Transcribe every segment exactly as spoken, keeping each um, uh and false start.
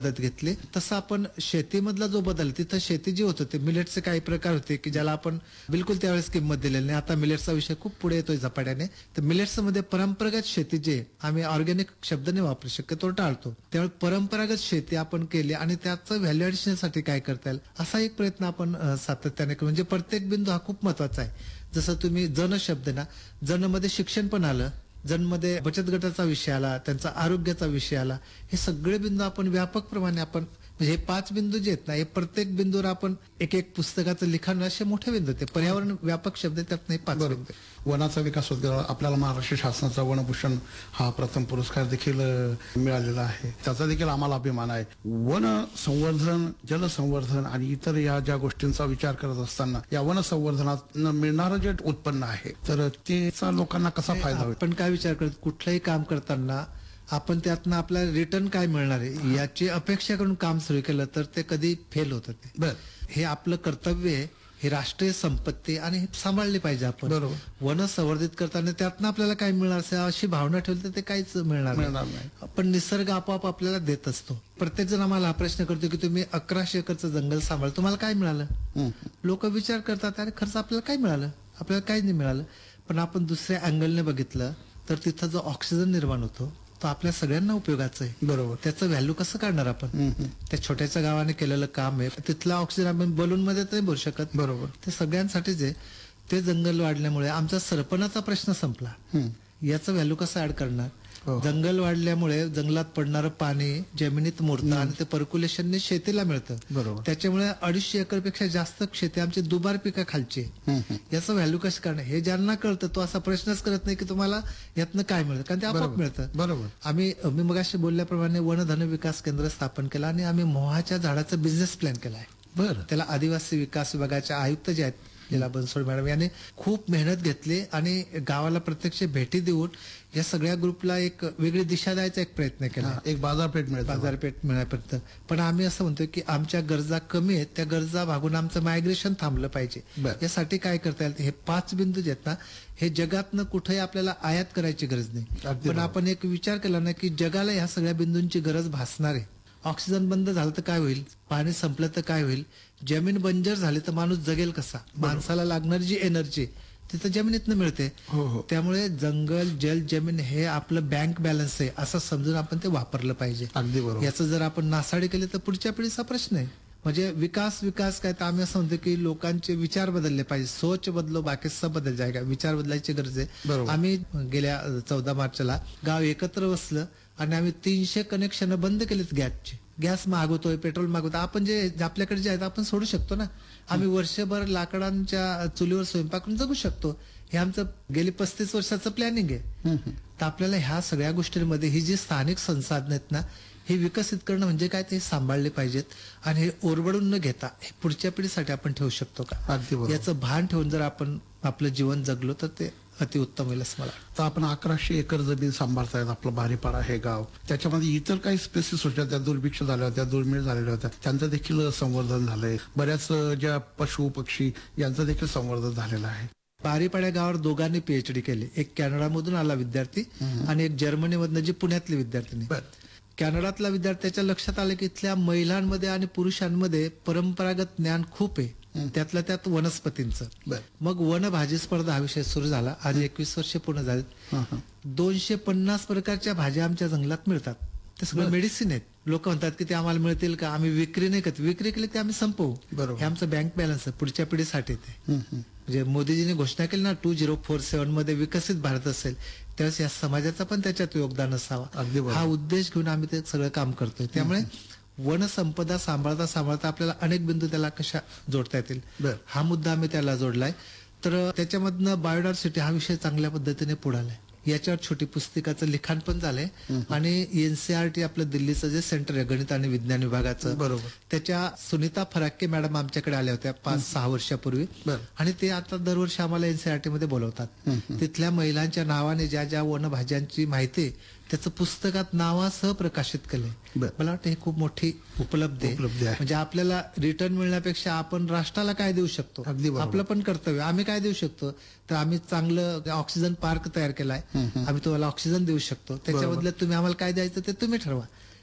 पद्धत घेतली. तसं आपण शेतीमधला जो बदल, तिथं शेती जी होतं ते मिलेटचे काही प्रकार होते की ज्याला आपण बिलकुल त्यावेळेस किंमत दिलेली नाही. आता मिलेट्सचा विषय खूप पुढे येतोय झपाट्याने. तर मिलेट्स मध्ये परंपरागत शेती जे आम्ही ऑर्गॅनिक शब्द नाही वापरू शक्यतो टाळतो, त्यामुळे परंपरागत शेती आपण केली आणि त्याचं व्हॅल्यू ॲडिशनसाठी काय करता येईल असा एक प्रयत्न आपण सातत्याने करू. म्हणजे प्रत्येक बिंदू हा खूप महत्वाचा आहे. जसं तुम्ही जन शब्द ना, जन मध्ये शिक्षण पण आलं, जनमध्ये बचत गटाचा विषय आला, त्यांचा आरोग्याचा विषय आला. हे सगळे बिंदू आपण व्यापक प्रमाणे आपण म्हणजे हे पाच बिंदू जे आहेत ना, हे प्रत्येक बिंदूवर आपण एक एक पुस्तकाचं लिखाण असे मोठे बिंदू ते पर्यावरण व्यापक शब्द त्यात नाही पाच बिंदू. वनाचा विकास होत गेला. आपल्याला महाराष्ट्र शासनाचा वनभूषण हा प्रथम पुरस्कार देखील मिळालेला आहे. त्याचा देखील आम्हाला अभिमान आहे. वन संवर्धन, जलसंवर्धन आणि इतर या ज्या गोष्टींचा विचार करत असताना या वन संवर्धनात मिळणारं जे उत्पन्न आहे तर त्याचा लोकांना कसा फायदा होईल? आपण काय विचार करत कुठलंही काम करताना आपण त्यातनं आपल्याला रिटर्न काय मिळणार आहे याची अपेक्षा करून काम सुरू केलं तर ते कधी फेल होतं. ते बर हे आपलं कर्तव्य आहे, हे राष्ट्रीय संपत्ती आणि हे सांभाळली पाहिजे आपण. बरोबर. वन संवर्धित करताना त्यातनं आपल्याला काय मिळणार अशी भावना ठेवली तर ते काहीच मिळणार नाही. आपण निसर्ग आपोआप आपल्याला देत असतो. प्रत्येक जण आम्हाला हा प्रश्न करतो की तुम्ही अकराशे एकरचं जंगल सांभाळ, तुम्हाला काय मिळालं? लोक विचार करतात अरे खर्च आपल्याला काय मिळालं, आपल्याला काही नाही मिळालं. पण आपण दुसऱ्या अँगलने बघितलं तर तिथं जो ऑक्सिजन निर्माण होतो तो आपल्या सगळ्यांना उपयोगाचं आहे. बरोबर. त्याचं व्हॅल्यू कसं काढणार आपण? त्या छोट्याच्या गावाने केलेलं काम आहे. तिथला ऑक्सिजन आपण बलून मध्ये तर भरू शकत. बरोबर. ते सगळ्यांसाठीच आहे. ते जंगल वाढल्यामुळे आमचा सरपणाचा प्रश्न संपला. याचं व्हॅल्यू कसं ऍड करणार? जंगल वाढल्यामुळे जंगलात पडणारं पाणी जमिनीत मुरतं आणि ते पर्क्युलेशनने शेतीला मिळतं. बरोबर. त्याच्यामुळे अडीचशे एकर पेक्षा जास्त शेती आमची दुबार पिकं खालची. याचं व्हॅल्यू कसं करणार हे ज्यांना कळतं तो असा प्रश्नच करत नाही की तुम्हाला यातनं काय मिळतं, कारण ते आपोआप मिळतं. बरोबर. आम्ही मी मगाशी बोलल्याप्रमाणे वनधन विकास केंद्र स्थापन केलं आणि आम्ही मोहाच्या झाडाचा बिझनेस प्लॅन केलाय. बरं. त्याला आदिवासी विकास विभागाचे आयुक्त जे आहेत लीला बनसोड मॅडम यांनी खूप मेहनत घेतली आणि गावाला प्रत्यक्ष भेटी देऊन या सगळ्या ग्रुपला एक वेगळी दिशा द्यायचा एक प्रयत्न केला. एक बाजारपेठ मिळते, बाजारपेठ मिळापर्यंत. पण आम्ही असं म्हणतोय की आमच्या गरजा कमी आहेत, त्या गरजा भागून आमचं मायग्रेशन थांबलं पाहिजे. यासाठी काय करता येईल? हे पाच बिंदू जे आहेत ना, हे जगातनं कुठेही आपल्याला आयात करायची गरज नाही. पण आपण एक विचार केला ना की जगाला ह्या सगळ्या बिंदूंची गरज भासणार आहे. ऑक्सिजन बंद झालं तर काय होईल? पाणी संपलं तर काय होईल? जमीन बंजर झाली तर माणूस जगेल कसा? माणसाला लागणारी जी एनर्जी तिथं जमिनीतनं मिळते. त्यामुळे जंगल, जल, जमीन हे आपलं बँक बॅलन्स आहे असं समजून आपण ते वापरलं पाहिजे. याचं जर आपण नासाडी केली तर पुढच्या पिढीचा प्रश्न आहे. म्हणजे विकास विकास काय तर आम्ही असं म्हणतो की लोकांचे विचार बदलले पाहिजे. सोच बदलो बाकी सब बदल जाएगा. विचार बदलायची गरज आहे. आम्ही गेल्या चौदा मार्चला गाव एकत्र बसलं आणि आम्ही तीनशे कनेक्शन बंद केलेत गॅसचे. Gas मागवतोय, petrol मागवतोय. आपण जे आपल्याकडे जे आहेत आपण सोडू शकतो ना. आम्ही वर्षभर लाकडांच्या चुलीवर स्वयंपाक करून जगू शकतो. हे आमचं गेली पस्तीस वर्षाचं प्लॅनिंग आहे. तर आपल्याला ह्या सगळ्या गोष्टींमध्ये ही जी स्थानिक संसाधनं आहेत ना हे विकसित करणं म्हणजे काय ते सांभाळले पाहिजेत आणि हे ओरबडून न घेता हे पुढच्या पिढीसाठी आपण ठेवू शकतो का याचं भान ठेवून जर आपण आपलं जीवन जगलो तर ते अतिउत्तम होईल असं मला. तर आपण अकराशे एकर जमीन सांभाळतायत. आपलं भारीपाडा हे गाव, त्याच्यामध्ये इतर काही स्पेसिस होत्या त्या दुर्भिक्ष झाल्या होत्या, दुर्मिळ झालेल्या होत्या, त्यांचं देखील संवर्धन झालंय. बऱ्याच ज्या पशु पक्षी यांचं देखील संवर्धन झालेलं आहे. बारीपाड्या गावावर दोघांनी पीएचडी केली. एक कॅनडामधून आला विद्यार्थी आणि एक जर्मनीमधनं जी पुण्यातली विद्यार्थी. कॅनडातल्या विद्यार्थ्याच्या लक्षात आलं की इथल्या महिलांमध्ये आणि पुरुषांमध्ये परंपरागत ज्ञान खूप आहे, त्यातल्या त्यात वनस्पतींचं. मग वनभाजी स्पर्धा हा विषय सुरू झाला. आज एकवीस वर्षे पूर्ण झालीत. दोनशे पन्नास प्रकारच्या भाज्या आमच्या जंगलात मिळतात. ते सगळं मेडिसिन आहेत. लोक म्हणतात की ते आम्हाला मिळतील का? आम्ही विक्री नाही करत. विक्री केली ते आम्ही संपवू. हे आमचं बँक बॅलन्स आहे पुढच्या पिढीसाठी. ते म्हणजे मोदीजीने घोषणा केली ना टू झिरो फोर सेव्हन मध्ये विकसित भारत असेल त्यावेळेस या समाजाचं पण त्याच्यात योगदान असावं हा उद्देश घेऊन आम्ही ते सगळं काम करतोय. त्यामुळे वनसंपदा सांभाळता सांभाळता आपल्याला अनेक बिंदू त्याला कशा जोडता येतील हा मुद्दा आम्ही त्याला जोडलाय. तर त्याच्यामधनं बायोडायव्हर्सिटी हा विषय चांगल्या पद्धतीने पुढे आलाय. याच्यावर छोटी पुस्तिकाचं लिखाण पण झालंय आणि एनसीआरटी आपलं दिल्लीचं जे सेंटर आहे गणित आणि विज्ञान विभागाचं, बरोबर, त्याच्या सुनीता फराक्के मॅडम आमच्याकडे आल्या होत्या पाच सहा वर्षापूर्वी आणि ते आता दरवर्षी आम्हाला एनसीआरटी मध्ये बोलवतात. तिथल्या महिलांच्या नावाने ज्या ज्या वनभाज्यांची माहिती त्याचं पुस्तकात नावासह प्रकाशित केलंय. मला वाटतं हे खूप मोठी उपलब्धी आहे. म्हणजे आपल्याला रिटर्न मिळण्यापेक्षा आपण राष्ट्राला काय देऊ शकतो आपलं पण कर्तव्य. आम्ही काय देऊ शकतो तर आम्ही चांगलं ऑक्सिजन पार्क तयार केलाय. आम्ही तुम्हाला ऑक्सिजन देऊ शकतो. त्याच्या बदल्यात तुम्ही आम्हाला काय द्यायचं ते तुम्ही ठरवा.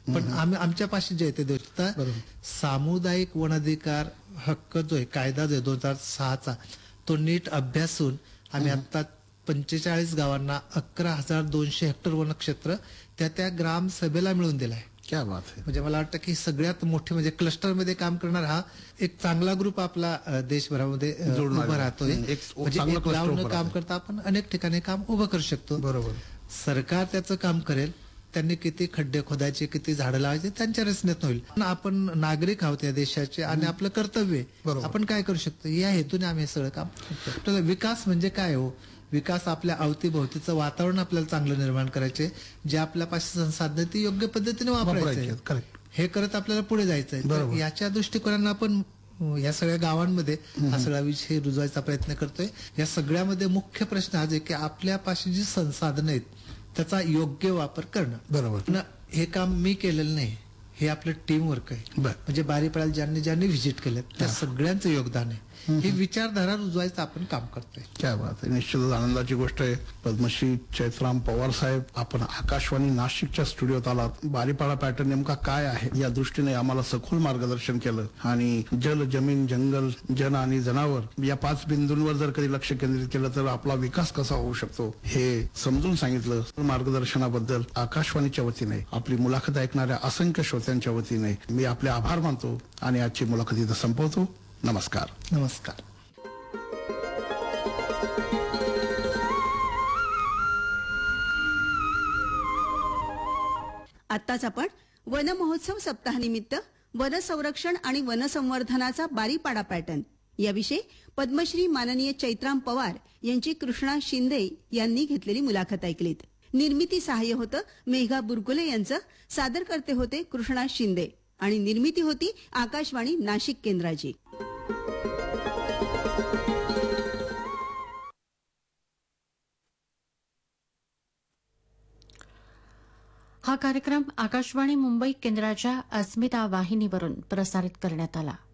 पण आम्ही आमच्या पाशी जे आहे ते देऊ शकता. सामुदायिक वन अधिकार हक्क जो आहे कायदा जो आहे दोन हजार सहाचा तो नीट अभ्यासून आम्ही आता पंचेचाळीस गावांना अकरा हजार दोनशे हेक्टर वनक्षेत्र त्या त्या ग्रामसभेला मिळून दिलं आहे. क्या बात आहे. म्हणजे मला वाटतं की सगळ्यात मोठे म्हणजे क्लस्टरमध्ये काम करणार हा एक चांगला ग्रुप आपला अ, देशभरामध्ये अ, जोडणारा. उभा राहतोय. हं, एक म्हणजे चांगलं एक cluster गावनं उभं काम राहतंय. करता आपण अनेक ठिकाणी काम उभं करू शकतो. बरोबर. सरकार त्याचं काम करेल. त्यांनी किती खड्डे खोदायचे किती झाडं लावायचे त्यांच्या रचनेत होईल. पण आपण नागरिक आहोत या देशाचे आणि आपलं कर्तव्य आहे. बरोबर. आपण काय करू शकतो या हेतूने आम्ही हे सगळं काम करतो. आपल्याला विकास म्हणजे काय हो, विकास आपल्या अवतीभोवतीचं वातावरण आपल्याला चांगलं निर्माण करायचे, जे आपल्यापाशी संसाधन ती योग्य पद्धतीने वापरायचे. वापरायचे. करेक्ट. हे करत आपल्याला पुढे जायचंय. तर याच्या दृष्टिकोनानं आपण अ, या सगळ्या गावांमध्ये हा सगळा विषय रुजवायचा प्रयत्न करतोय. या सगळ्यामध्ये मुख्य प्रश्न हाच आहे की आपल्यापाशी जी संसाधनं आहेत त्याचा योग्य वापर करणं. बरोबर. पण हे काम मी केलेलं नाही, हे आपलं टीम वर्क आहे. बर. म्हणजे बारीपाड्याला ज्यांनी ज्यांनी व्हिजिट केलं त्या सगळ्यांचं योगदान आहे. ही विचारधारा रुजवायचं आपण काम करतोय. क्या बात आहे. निश्चितच आनंदाची गोष्ट आहे. पद्मश्री चैत्राम पवार साहेब, आपण आकाशवाणी नाशिकच्या स्टुडिओत आलात. बारीपाडा पॅटर्न नेमका काय आहे या दृष्टीने आम्हाला सखोल मार्गदर्शन केलं आणि जल, जमीन, जंगल, जन आणि जनावर या पाच बिंदूंवर जर कधी लक्ष केंद्रित केलं तर आपला विकास कसा होऊ शकतो हे समजून सांगितलं. मार्गदर्शनाबद्दल आकाशवाणीच्या वतीने, आपली मुलाखत ऐकणाऱ्या असंख्य श्रोत्यांच्या वतीने मी आपले आभार मानतो आणि आजची मुलाखत इथं संपवतो. नमस्कार. नमस्कार. आत्ताच आपण वन महोत्सव सप्ताहानिमित्त वन संरक्षण आणि वन संवर्धनाचा बारीपाडा पॅटर्न याविषयी पद्मश्री माननीय चैत्राम पवार यांची कृष्णा शिंदे यांनी घेतलेली मुलाखत ऐकलीत. निर्मिती सहाय्य होतं मेघा बुरकुले यांचं, सादर करते होते कृष्णा शिंदे आणि निर्मिती होती आकाशवाणी नाशिक केंद्राची. हा कार्यक्रम आकाशवाणी मुंबई केंद्राच्या अस्मिता वाहिनीवरून प्रसारित करण्यात आला.